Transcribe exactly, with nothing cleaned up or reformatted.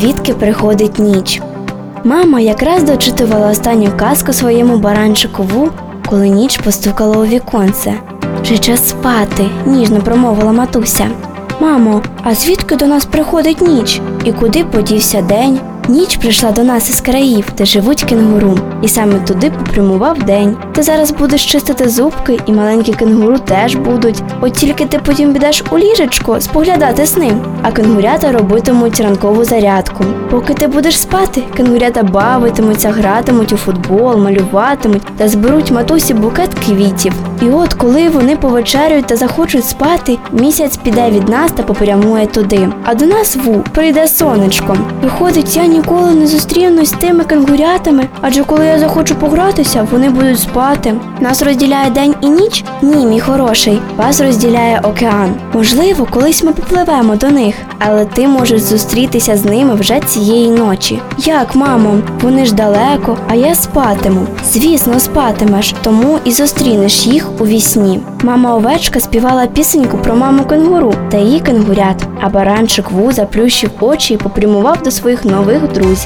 звідки приходить ніч. Мама якраз дочитувала останню казку своєму баранчику Ву, коли ніч постукала у віконце. «Вже час спати», – ніжно промовила матуся. «Мамо, а звідки до нас приходить ніч? І куди подівся день?» Ніч прийшла до нас із країв, де живуть кенгуру, і саме туди попрямував день. Ти зараз будеш чистити зубки, і маленькі кенгуру теж будуть. От тільки ти потім підеш у ліжечко споглядати з ним, а кенгурята робитимуть ранкову зарядку. Поки ти будеш спати, кенгурята бавитимуться, гратимуть у футбол, малюватимуть та зберуть матусі букет квітів. І от коли вони повечеряють та захочуть спати, місяць піде від нас та попрямує туди. А до нас Ву прийде сонечко. Виходить, я ніколи не зустрінусь з тими кенгурятами, адже коли я захочу погратися, вони будуть спати. Нас розділяє день і ніч? Ні, мій хороший, вас розділяє океан. Можливо, колись ми попливемо до них, але ти можеш зустрітися з ними вже цієї ночі. Як, мамо? Вони ж далеко, а я спатиму. Звісно, спатимеш, тому і зустрінеш їх у вісні. Мама овечка співала пісеньку про маму кенгуру та її кенгурят, а баранчик Ву заплющив очі і попрямував до своїх нових друзів.